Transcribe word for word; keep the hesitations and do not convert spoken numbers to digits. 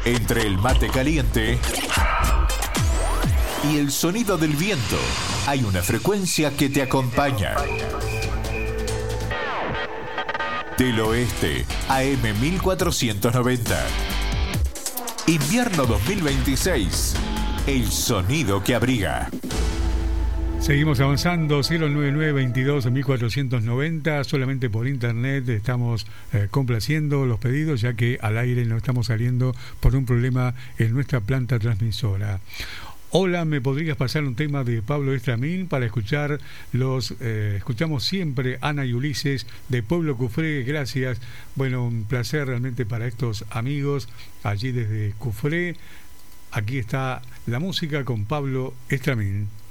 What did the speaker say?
Entre el mate caliente y el sonido del viento, hay una frecuencia que te acompaña. Del Oeste, A M mil cuatrocientos noventa. Invierno dos mil veintiséis. El sonido que abriga. Seguimos avanzando, cero nueve nueve veintidós mil cuatrocientos noventa, solamente por internet estamos eh, complaciendo los pedidos, ya que al aire no estamos saliendo por un problema en nuestra planta transmisora. Hola, ¿me podrías pasar un tema de Pablo Estramín para escuchar los... Eh, escuchamos siempre Ana y Ulises de Pueblo Cufré, gracias. Bueno, un placer realmente para estos amigos allí desde Cufré. Aquí está la música con Pablo Estramín.